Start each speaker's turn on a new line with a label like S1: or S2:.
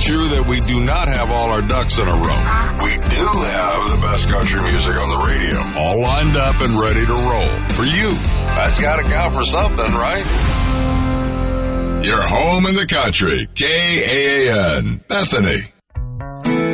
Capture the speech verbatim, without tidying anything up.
S1: true that we do not have all our ducks in a row. We do have the best country music on the radio, all lined up and ready to roll. For you, that's got to count for something, right? Your home in the country, K A A N, Bethany.